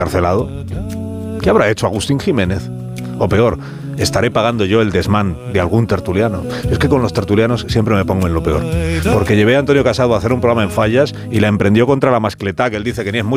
encarcelado. ¿Qué habrá hecho Agustín Jiménez? O peor, estaré pagando yo el desmán de algún tertuliano. Es que con los tertulianos siempre me pongo en lo peor. Porque llevé a Antonio Casado a hacer un programa en Fallas y la emprendió contra la mascletá, que él dice que ni es muy